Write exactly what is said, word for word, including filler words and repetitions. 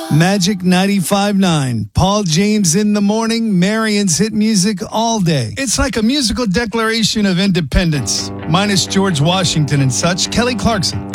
Magic ninety-five point nine. Paul James in the morning, Marion's hit music all day. It's like a musical declaration of independence, minus George Washington and such. Kelly Clarkson.